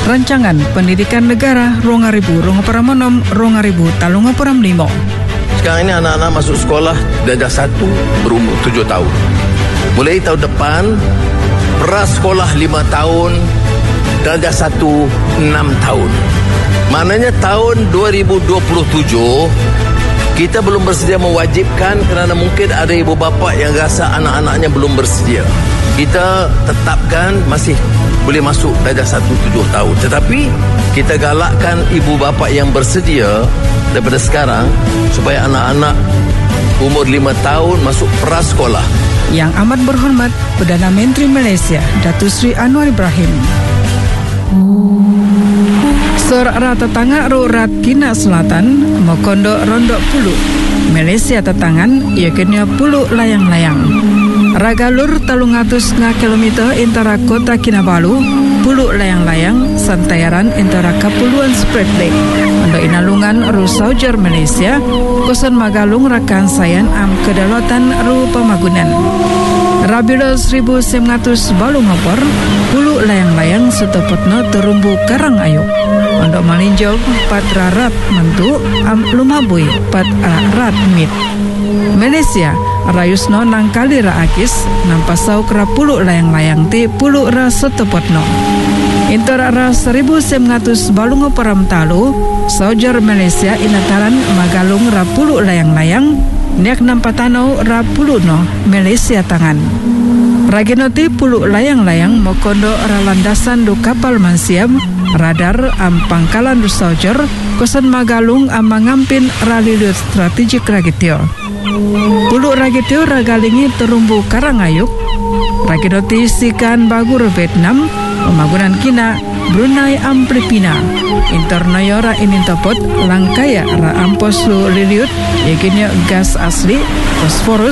Rancangan Pendidikan Negara 2025. Sekarang ini anak-anak masuk sekolah darjah 1 berumur 7 tahun. Mulai tahun depan prasekolah 5 tahun, darjah 1 6 tahun. Maknanya tahun 2027 kita belum bersedia mewajibkan kerana mungkin ada ibu bapa yang rasa anak-anaknya belum bersedia. Kita tetapkan masih boleh masuk darjah 1 7 tahun. Tetapi kita galakkan ibu bapa yang bersedia daripada sekarang supaya anak-anak umur 5 tahun masuk prasekolah. Yang amat berhormat Perdana Menteri Malaysia Datuk Seri Anwar Ibrahim. Sorara tetangga Rurat Kina Selatan Mokondo Rondok Pulu Malaysia tetangan yaknya Pulu layang-layang. Ragalur 300 kilometer antara kota Kinabalu Pulu layang-layang santayaran antara Kapuluan Spread Lake untuk inalungan ru Saujar Malaysia kosan magalung rakan sayan am kedalatan ru pamagunan. Rabilo 1900 balung ngopor Pulu layang-layang setopotno terumbu karang ayuk untuk malinjol 4 rarat mentu am lumabui 4 rarat mit. Malaysia rayusno nangkali raakis nampasau kera Pulu layang-layang ti Pulu ra setopotno. Intor ra 1900 balung ngoporam talu Saujar Malaysia inataran magalung ra Pulu layang-layang niak nampatano ra Pulu no Malaysia tangan. Raginoti Pulu layang-layang mokondo ra landasan du kapal mansiam radar am pangkalan du Saujar kosan magalung am mangampin ralilut strategik ragitio. Pulu ragitio ragalingi terumbu karangayuk raginoti sikan bagur Vietnam pemagunan kina Brunei am Filipina internayora inintopot langkaya ra ampos lu liliut yakinnya gas asli fosforus